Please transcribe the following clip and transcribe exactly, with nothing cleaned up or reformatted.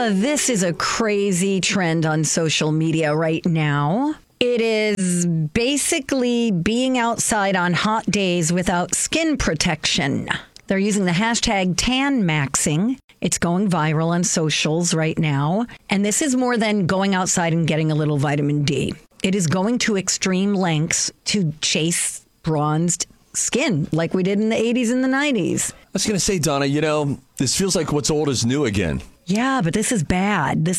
Uh, this is a crazy trend on social media right now. It is basically being outside on hot days without skin protection. They're using the hashtag tan maxing. It's going viral on socials right now. And this is more than going outside and getting a little vitamin D. It is going to extreme lengths to chase bronzed skin like we did in the eighties and the nineties. I was going to say, Donna, you know, this feels like what's old is new again. Yeah, but this is bad. This